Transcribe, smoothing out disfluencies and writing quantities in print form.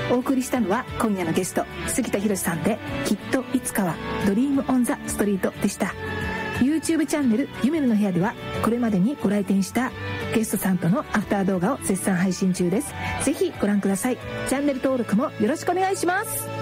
お送りしたのは今夜のゲスト杉田博さんで、きっといつかはドリームオンザストリートでした。 YouTube チャンネル夢の部屋ではこれまでにご来店したゲストさんとのアフター動画を絶賛配信中です。ぜひご覧ください。チャンネル登録もよろしくお願いします。